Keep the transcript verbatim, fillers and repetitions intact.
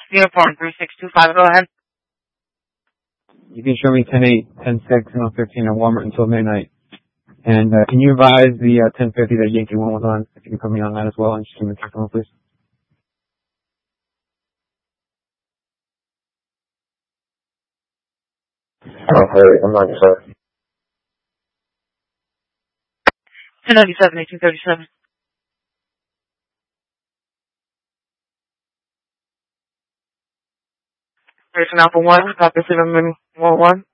Uniform three six two five, go ahead. You can show me ten eight, ten six, and fifteen at Walmart until midnight. And uh, can you advise the uh, ten fifty that Yankee one was on? If you can put me on that as well, and just give me a second, please. Oh, hey, I'm not sure. ten ninety-seven, eighteen thirty-seven. Person Alpha one, copy seven one one.